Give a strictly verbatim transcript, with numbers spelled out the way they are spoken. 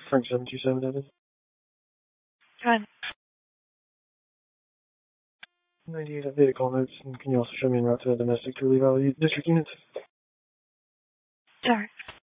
Frank seven two seven Evan. Hi. ninety-eight updated call notes, and can you also show me en route to a domestic to leave out district units? Sure.